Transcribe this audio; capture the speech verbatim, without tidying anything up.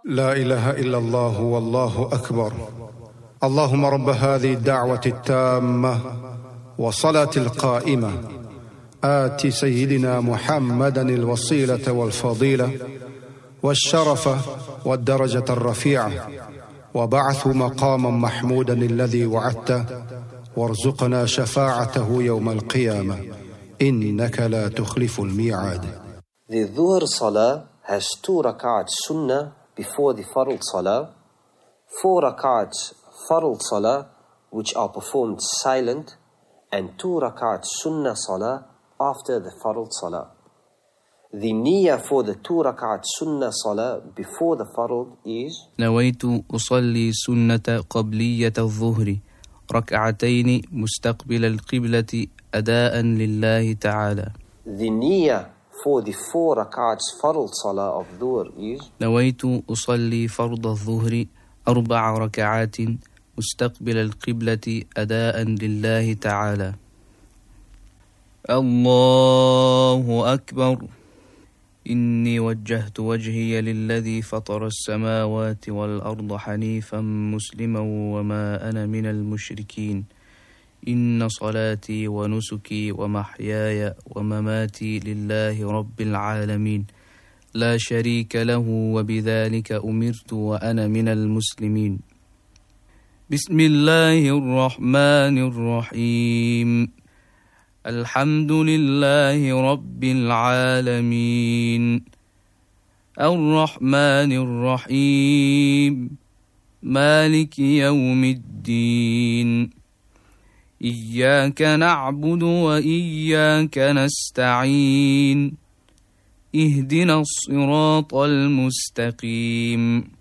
لا إله إلا الله والله أكبر. اللهم رب هذه الدعوة التامة والصلاة القائمة آت سيدنا محمدا الوسيلة والفضيلة والشرف والدرجة الرفيعة وبعث مقاما محمودا الذي وعدته وارزقنا شفاعته يوم القيامة إنك لا تخلف الميعاد. The Dhuhr Salah has two rak'ats sunnah before the Fard Salah, four rak'ats Fard Salah which are performed silent, and two rak'ats Sunnah Salah after the Fard Salah. The niyyah for the two rak'at Sunnah Salah before the Fard is نويت أصلي سنة قبلية الظهر ركعتين مستقبل القبلة أداء لله تعالى. The niyyah for the four rak'ats Fard Salah of Dhuhr is نويت أصلي فرض الظهر أربع ركعات مستقبل القبلة أداء لله تعالى. الله أكبر. إني وجهت وجهي للذي فطر السماوات والأرض حنيفا مسلما وما أنا من المشركين. إن صلاتي ونسكي ومحياي ومماتي لله رب العالمين لا شريك له وبذلك أمرت وأنا من المسلمين. بسم الله الرحمن الرحيم. الحمد لله رب العالمين الرحمن الرحيم مالك يوم الدين إياك نعبد وإياك نستعين اهدنا الصراط المستقيم